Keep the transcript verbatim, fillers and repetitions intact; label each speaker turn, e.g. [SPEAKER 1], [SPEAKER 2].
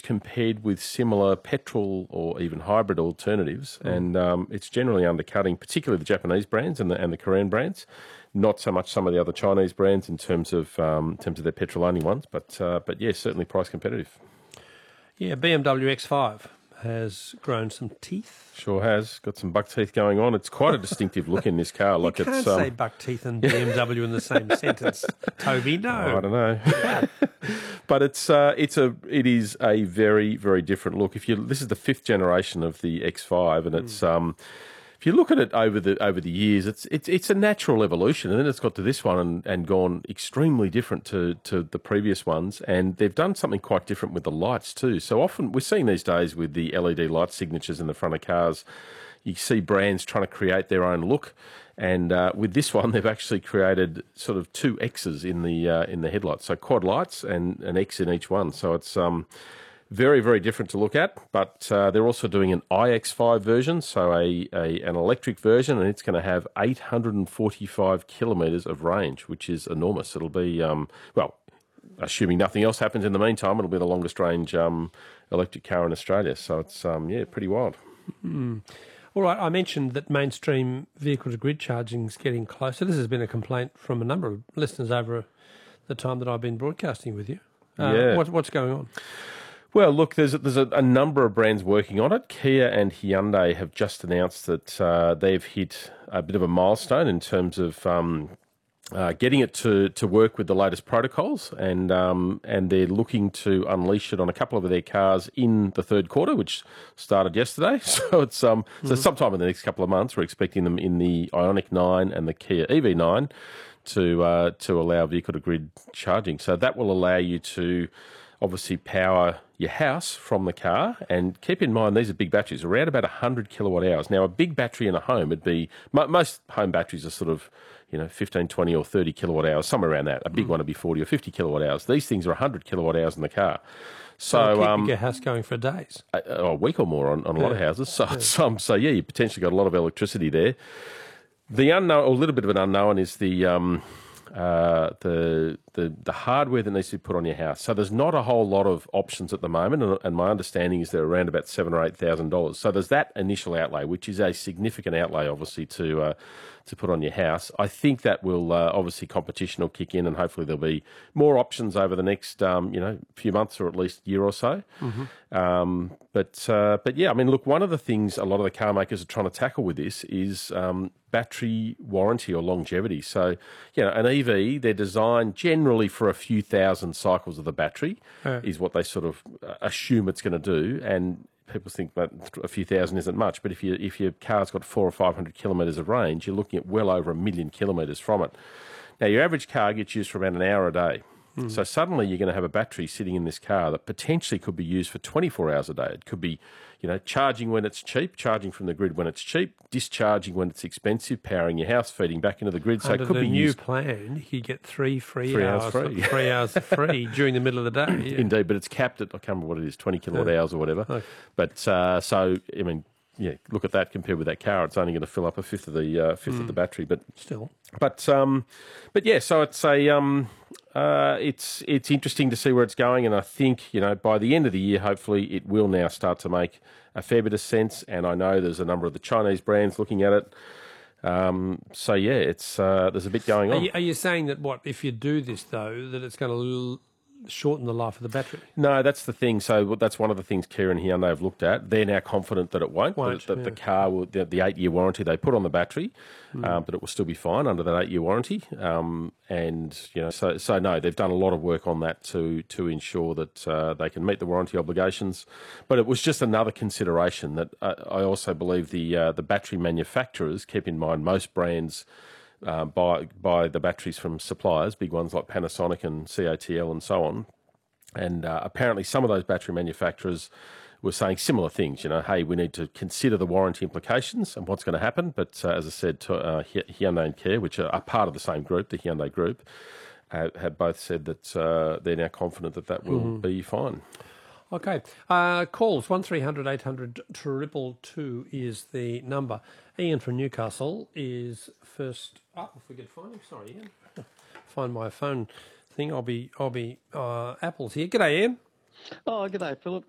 [SPEAKER 1] compared with similar petrol or even hybrid alternatives,
[SPEAKER 2] Mm.
[SPEAKER 1] and um, it's generally undercutting, particularly the Japanese brands and the and the Korean brands. Not so much some of the other Chinese brands in terms of um, in terms of their petrol only ones, but uh, but yeah, certainly price competitive.
[SPEAKER 2] Yeah, B M W X five has grown some teeth.
[SPEAKER 1] Sure has got some buck teeth going on. It's quite a distinctive look in this car. Like
[SPEAKER 2] you can't
[SPEAKER 1] it's um,
[SPEAKER 2] say buck teeth and B M W in the same sentence, Toby. No,
[SPEAKER 1] oh, I don't know. But it's uh, it's a it is a very very different look. If you this is the fifth generation of the X five, and it's. Mm. Um, If you look at it over the over the years, it's it's it's a natural evolution, and then it's got to this one and, and gone extremely different to, to the previous ones, and they've done something quite different with the lights too. So often we're seeing these days with the L E D light signatures in the front of cars, you see brands trying to create their own look, and uh, with this one they've actually created sort of two X's in the uh, in the headlights, so quad lights and an X in each one. So it's um. Very, very different to look at, but uh, they're also doing an i X five version, so a, a an electric version, and it's going to have eight hundred forty-five kilometres of range, which is enormous. It'll be, um, well, assuming nothing else happens in the meantime, it'll be the longest range um, electric car in Australia. So it's, um, yeah, pretty wild.
[SPEAKER 2] Mm. All right, I mentioned that mainstream vehicle-to-grid charging is getting closer. This has been a complaint from a number of listeners over the time that I've been broadcasting with you. Uh,
[SPEAKER 1] yeah.
[SPEAKER 2] What, what's going on?
[SPEAKER 1] Well, look, there's a, there's a, a number of brands working on it. Kia and Hyundai have just announced that uh, they've hit a bit of a milestone in terms of um, uh, getting it to, to work with the latest protocols, and um, and they're looking to unleash it on a couple of their cars in the third quarter, which started yesterday. So it's um mm-hmm. so sometime in the next couple of months, we're expecting them in the Ioniq nine and the Kia E V nine to uh, to allow vehicle-to-grid charging. So that will allow you to obviously power your house from the car, and keep in mind these are big batteries, around about one hundred kilowatt hours. Now, a big battery in a home would be, most home batteries are sort of, you know, fifteen, twenty or thirty kilowatt hours, somewhere around that. A big mm. one would be forty or fifty kilowatt hours. These things are one hundred kilowatt hours in the car. So,
[SPEAKER 2] so keep
[SPEAKER 1] um,
[SPEAKER 2] your house going for days.
[SPEAKER 1] A, a week or more on, on a yeah. lot of houses. So, yeah. so, so, yeah, you potentially got a lot of electricity there. The unknown, or a little bit of an unknown, is the... Um, Uh, the the the hardware that needs to be put on your house. So there's not a whole lot of options at the moment, and, and my understanding is they're around about seven or eight thousand dollars. So there's that initial outlay, which is a significant outlay, obviously, to uh, to put on your house. I think that will uh, obviously competition will kick in, and hopefully there'll be more options over the next um, you know few months or at least year or so. Mm-hmm. Um, but uh, but yeah, I mean, look, one of the things a lot of the car makers are trying to tackle with this is um, battery warranty or longevity. So, you know, an E V, they're designed generally for a few thousand cycles of the battery, yeah. is what they sort of assume it's going to do. And people think that a few thousand isn't much, but if you if your car's got four or five hundred kilometres of range, you're looking at well over a million kilometres from it. Now, your average car gets used for about an hour a day. Mm. So suddenly you're going to have a battery sitting in this car that potentially could be used for twenty-four hours a day. It could be, you know, charging when it's cheap, charging from the grid when it's cheap, discharging when it's expensive, powering your house, feeding back into the grid. So
[SPEAKER 2] Under
[SPEAKER 1] it could
[SPEAKER 2] the
[SPEAKER 1] be
[SPEAKER 2] new
[SPEAKER 1] used
[SPEAKER 2] plan, you get three free,
[SPEAKER 1] three
[SPEAKER 2] hours,
[SPEAKER 1] hours free,
[SPEAKER 2] three hours free during the middle of the day. Yeah.
[SPEAKER 1] Indeed, but it's capped at, I can't remember what it is, twenty kilowatt
[SPEAKER 2] yeah.
[SPEAKER 1] hours or whatever. Okay. But uh, so I mean, yeah, look at that compared with that car. It's only going to fill up a fifth of the uh, fifth mm. of the battery, but
[SPEAKER 2] still.
[SPEAKER 1] But um, but yeah, so it's a um, uh, it's it's interesting to see where it's going, and I think you know by the end of the year, hopefully, it will now start to make a fair bit of sense. And I know there's a number of the Chinese brands looking at it. Um, so yeah, it's uh, there's a bit going on.
[SPEAKER 2] Are you, are you saying that what if you do this though, that it's going to shorten the life of the battery?
[SPEAKER 1] No, that's the thing. So that's one of the things Kia and Hyundai have looked at. They're now confident that it won't,
[SPEAKER 2] won't
[SPEAKER 1] that, that
[SPEAKER 2] yeah.
[SPEAKER 1] the car will, the, the eight-year warranty they put on the battery, mm. um, but it will still be fine under that eight-year warranty. Um, and, you know, so, so no, they've done a lot of work on that to, to ensure that uh, they can meet the warranty obligations. But it was just another consideration that I, I also believe the, uh, the battery manufacturers, keep in mind most brands Uh, buy buy the batteries from suppliers, big ones like Panasonic and C A T L and so on. And uh, apparently some of those battery manufacturers were saying similar things, you know, hey, we need to consider the warranty implications and what's going to happen. But uh, as I said, to, uh, Hyundai and Kia, which are, are part of the same group, the Hyundai group, uh, have both said that uh, they're now confident that that will mm-hmm. be fine.
[SPEAKER 2] Okay. Uh, calls, one three hundred eight hundred two two two is the number. Ian from Newcastle is first up. If we could find him. Sorry, Ian. Find my phone thing. I'll be, I'll be, uh, Apple's here. G'day, Ian.
[SPEAKER 3] Oh, g'day, Philip.